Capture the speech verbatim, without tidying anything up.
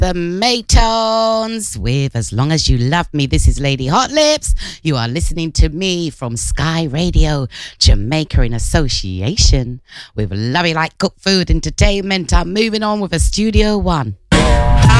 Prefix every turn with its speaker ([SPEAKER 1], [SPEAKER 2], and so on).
[SPEAKER 1] the Maytones with As Long As You Love Me. This is Lady Hot Lips. You are listening to me from Sky Radio, Jamaica, in association with Love You Like Cook Food Entertainment. I'm moving on with a Studio One.